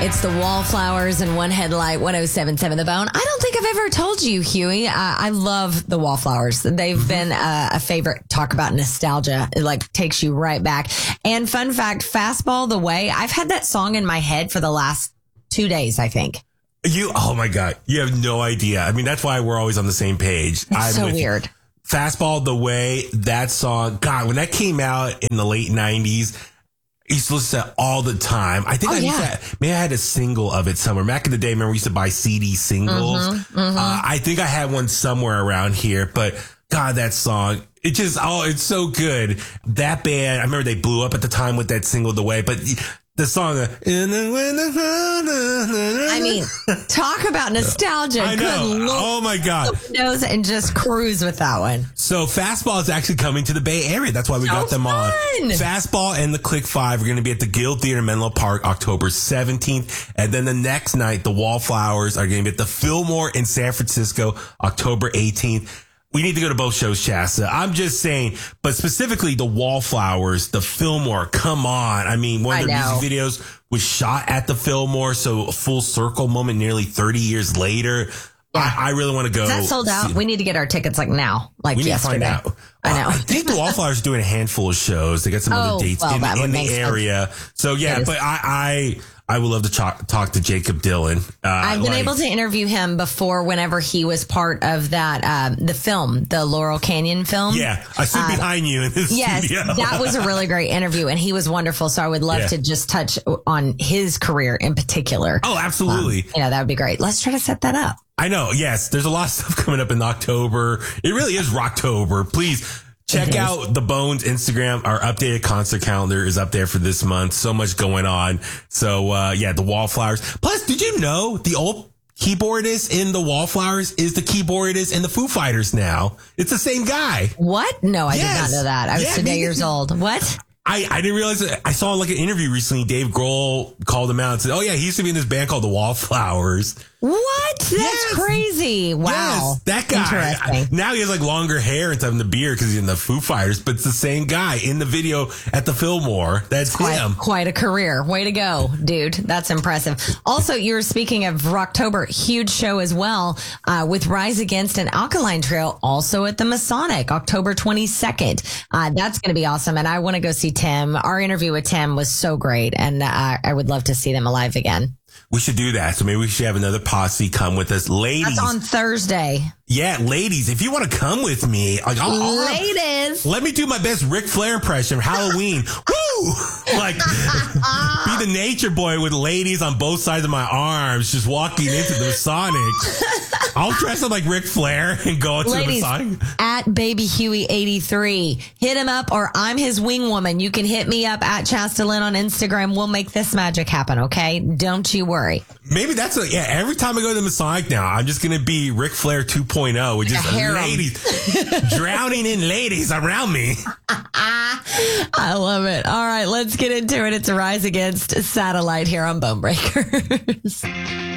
It's the Wallflowers and One Headlight, 107.7 The Bone. I don't think I've ever told you, Huey. I love the Wallflowers. They've been a favorite. Talk about nostalgia. It like takes you right back. And fun fact, Fastball the Way. I've had that song in my head for the last 2 days, I think. Oh my God. You have no idea. I mean, that's why we're always on the same page. It's so weird. Fastball the Way, that song. God, when that came out in the late 90s, I used to listen to it all the time. I think maybe I had a single of it somewhere. Back in the day, remember we used to buy CD singles. I think I had one somewhere around here, but God, that song, it's so good. That band, I remember they blew up at the time with that single, The Way, but the song, I mean, talk about nostalgia. I know. Oh my God. Nose and just cruise with that one. So Fastball is actually coming to the Bay Area. That's why we got them on. Fastball and the Click 5 are going to be at the Guild Theater in Menlo Park, October 17th. And then the next night, the Wallflowers are going to be at the Fillmore in San Francisco, October 18th. We need to go to both shows, Shasta. I'm just saying, but specifically the Wallflowers, the Fillmore, come on. I mean, one of their music videos was shot at the Fillmore, so a full circle moment nearly 30 years later. Yeah. I really want to go. Is that sold out? We need to get our tickets like now, like we yesterday. Need to find out. I know. I think the Wallflowers are doing a handful of shows. They got some other dates in the area. So yeah, but I would love to talk to Jacob Dylan. I've been able to interview him before whenever he was part of that, the film, the Laurel Canyon film. Yeah, I sit behind you in this studio. That was a really great interview and he was wonderful. So I would love to just touch on his career in particular. Oh, absolutely. That would be great. Let's try to set that up. I know. Yes. There's a lot of stuff coming up in October. It really is Rocktober. Please. Check out the Bones Instagram. Our updated concert calendar is up there for this month. So much going on. So, the Wallflowers. Plus, did you know the old keyboardist in the Wallflowers is the keyboardist in the Foo Fighters now? It's the same guy. What? No, I did not know that. I was today years old. What? I didn't realize that. I saw like an interview recently. Dave Grohl called him out and said, oh yeah, he used to be in this band called the Wallflowers. What? That's crazy. Wow. Yes, that guy. Interesting. Now he has like longer hair and stuff in the beard because he's in the Foo Fighters, but it's the same guy in the video at the Fillmore. That's him. Quite a career. Way to go, dude. That's impressive. Also, you were speaking of Rocktober, huge show as well, with Rise Against and Alkaline Trio, also at the Masonic, October 22nd. That's going to be awesome. And I want to go see Tim. Our interview with Tim was so great. And I would love to see them alive again. We should do that. So maybe we should have another posse come with us. Ladies. That's on Thursday. Yeah, ladies, if you want to come with me. Ladies. Let me do my best Ric Flair impression of Halloween. Woo! Like, be the nature boy with ladies on both sides of my arms just walking into the Masonic. I'll dress up like Ric Flair and go into the Masonic. At Baby Huey 83. Hit him up or I'm his wing woman. You can hit me up at Shasta Lynn on Instagram. We'll make this magic happen, okay? Don't you worry. Maybe that's every time I go to the Masonic now, I'm just going to be Ric Flair 2.0 with just ladies, drowning in ladies around me. I love it. All right, let's get into it. It's a Rise Against Satellite here on Bone Breakers.